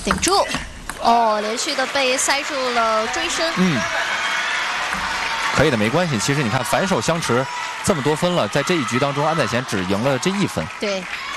顶住，哦，连续的被塞住了追身。 可以的，没关系。其实你看，反手相持这么多分了，在这一局当中，安宰贤只赢了这1分。 对。